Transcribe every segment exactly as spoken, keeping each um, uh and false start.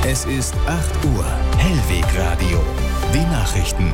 Es ist acht Uhr. Hellwegradio. Die Nachrichten.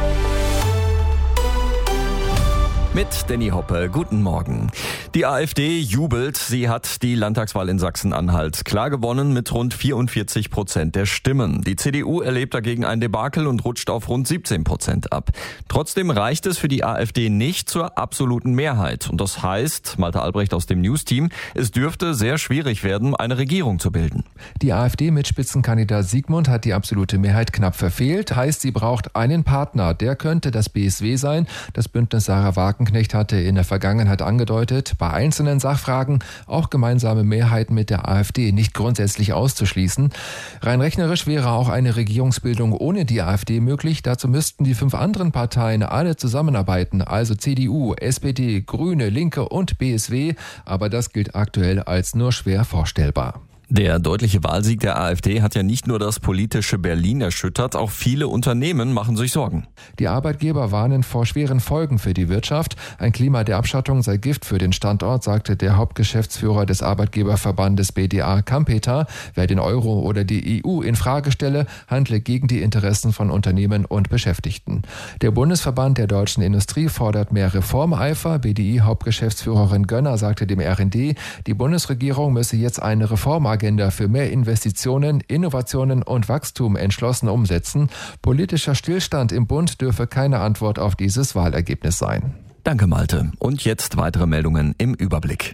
Mit Danny Hoppe, guten Morgen. Die AfD jubelt, sie hat die Landtagswahl in Sachsen-Anhalt klar gewonnen mit rund vierundvierzig Prozent der Stimmen. Die C D U erlebt dagegen ein Debakel und rutscht auf rund siebzehn Prozent ab. Trotzdem reicht es für die AfD nicht zur absoluten Mehrheit. Und das heißt, Malte Albrecht aus dem News-Team, es dürfte sehr schwierig werden, eine Regierung zu bilden. Die AfD mit Spitzenkandidat Sigmund hat die absolute Mehrheit knapp verfehlt. Heißt, sie braucht einen Partner. Der könnte das B S W sein. Das Bündnis Sarah Wagenknecht hatte in der Vergangenheit angedeutet, bei einzelnen Sachfragen auch gemeinsame Mehrheiten mit der AfD nicht grundsätzlich auszuschließen. Rein rechnerisch wäre auch eine Regierungsbildung ohne die AfD möglich. Dazu müssten die fünf anderen Parteien alle zusammenarbeiten, also C D U, S P D, Grüne, Linke und B S W. Aber das gilt aktuell als nur schwer vorstellbar. Der deutliche Wahlsieg der AfD hat ja nicht nur das politische Berlin erschüttert, auch viele Unternehmen machen sich Sorgen. Die Arbeitgeber warnen vor schweren Folgen für die Wirtschaft. Ein Klima der Abschottung sei Gift für den Standort, sagte der Hauptgeschäftsführer des Arbeitgeberverbandes B D A Kampeter. Wer den Euro oder die E U in Frage stelle, handle gegen die Interessen von Unternehmen und Beschäftigten. Der Bundesverband der deutschen Industrie fordert mehr Reformeifer. B D I-Hauptgeschäftsführerin Gönner sagte dem R N D, die Bundesregierung müsse jetzt eine Reformagenda Agenda für mehr Investitionen, Innovationen und Wachstum entschlossen umsetzen. Politischer Stillstand im Bund dürfe keine Antwort auf dieses Wahlergebnis sein. Danke, Malte. Und jetzt weitere Meldungen im Überblick.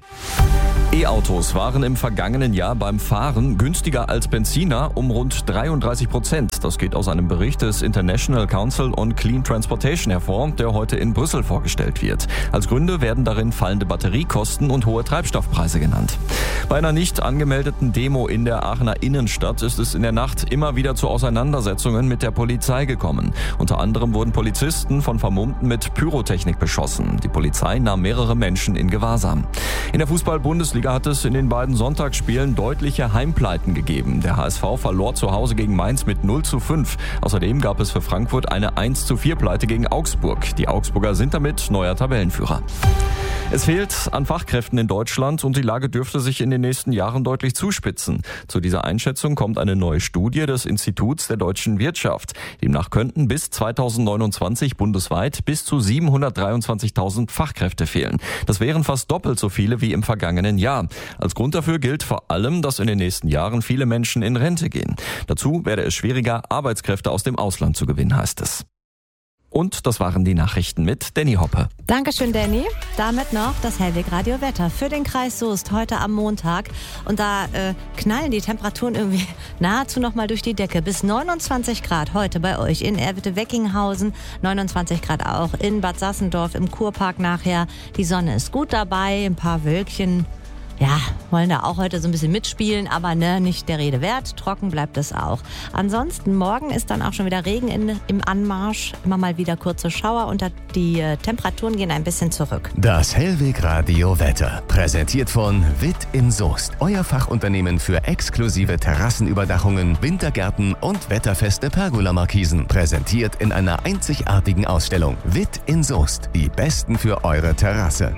E-Autos waren im vergangenen Jahr beim Fahren günstiger als Benziner um rund dreiunddreißig Prozent. Das geht aus einem Bericht des International Council on Clean Transportation hervor, der heute in Brüssel vorgestellt wird. Als Gründe werden darin fallende Batteriekosten und hohe Treibstoffpreise genannt. Bei einer nicht angemeldeten Demo in der Aachener Innenstadt ist es in der Nacht immer wieder zu Auseinandersetzungen mit der Polizei gekommen. Unter anderem wurden Polizisten von Vermummten mit Pyrotechnik beschossen. Die Polizei nahm mehrere Menschen in Gewahrsam. In der Fußball-Bundesliga hat es in den beiden Sonntagsspielen deutliche Heimpleiten gegeben. Der H S V verlor zu Hause gegen Mainz mit null zu fünf. Außerdem gab es für Frankfurt eine eins zu vier Pleite gegen Augsburg. Die Augsburger sind damit neuer Tabellenführer. Es fehlt an Fachkräften in Deutschland und die Lage dürfte sich in den nächsten Jahren deutlich zuspitzen. Zu dieser Einschätzung kommt eine neue Studie des Instituts der deutschen Wirtschaft. Demnach könnten bis zweitausendneunundzwanzig bundesweit bis zu siebenhundertdreiundzwanzigtausend Fachkräfte fehlen. Das wären fast doppelt so viele wie im vergangenen Jahr. Als Grund dafür gilt vor allem, dass in den nächsten Jahren viele Menschen in Rente gehen. Dazu werde es schwieriger, Arbeitskräfte aus dem Ausland zu gewinnen, heißt es. Und das waren die Nachrichten mit Danny Hoppe. Dankeschön, Danny. Damit noch das Hellwegradio Wetter für den Kreis Soest heute am Montag. Und da äh, knallen die Temperaturen irgendwie nahezu noch mal durch die Decke. Bis neunundzwanzig Grad heute bei euch in Erwitte-Weckinghausen. neunundzwanzig Grad auch in Bad Sassendorf im Kurpark nachher. Die Sonne ist gut dabei, ein paar Wölkchen. Ja, wollen da auch heute so ein bisschen mitspielen, aber ne, nicht der Rede wert. Trocken bleibt es auch. Ansonsten, morgen ist dann auch schon wieder Regen in, im Anmarsch. Immer mal wieder kurze Schauer und die äh, Temperaturen gehen ein bisschen zurück. Das Hellwegradio Wetter, präsentiert von Witt in Soest. Euer Fachunternehmen für exklusive Terrassenüberdachungen, Wintergärten und wetterfeste Pergola-Markisen. Präsentiert in einer einzigartigen Ausstellung. Witt in Soest, die Besten für eure Terrasse.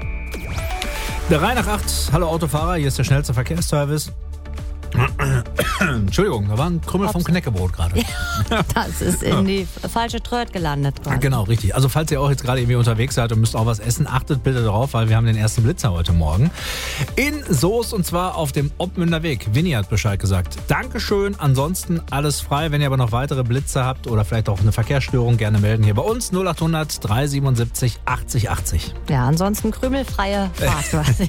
drei nach acht, hallo Autofahrer, hier ist der schnellste Verkehrsservice. Entschuldigung, da war ein Krümmel vom Knäckebrot gerade. Ja, das ist in die falsche Tröd gelandet. Quasi. Genau, richtig. Also falls ihr auch jetzt gerade irgendwie unterwegs seid und müsst auch was essen, achtet bitte darauf, weil wir haben den ersten Blitzer heute Morgen. In Soest und zwar auf dem Obmünder Weg. Winnie hat Bescheid gesagt. Dankeschön, ansonsten alles frei. Wenn ihr aber noch weitere Blitzer habt oder vielleicht auch eine Verkehrsstörung, gerne melden hier bei uns. null acht hundert drei siebenundsiebzig achtzig achtzig. Ja, ansonsten krümelfreie Fahrt quasi.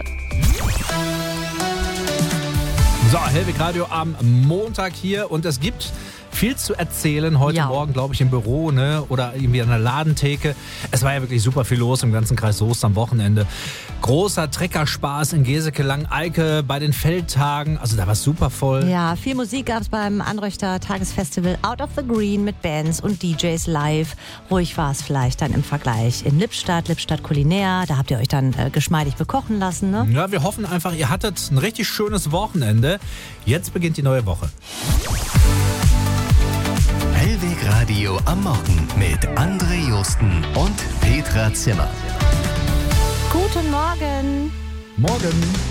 So, Hellwegradio am Montag hier und es gibt viel zu erzählen heute ja. Morgen, glaube ich, im Büro, ne? Oder irgendwie an der Ladentheke. Es war ja wirklich super viel los im ganzen Kreis Soest am Wochenende. Großer Treckerspaß in Geseke, Langeike bei den Feldtagen. Also da war es super voll. Ja, viel Musik gab es beim Anröchter Tagesfestival Out of the Green mit Bands und D Js live. Ruhig war es vielleicht dann im Vergleich in Lippstadt, Lippstadt Kulinär. Da habt ihr euch dann äh, geschmeidig bekochen lassen, ne? Ja, wir hoffen einfach, ihr hattet ein richtig schönes Wochenende. Jetzt beginnt die neue Woche. Hellwegradio am Morgen mit André Josten und Petra Zimmer. Guten Morgen. Morgen.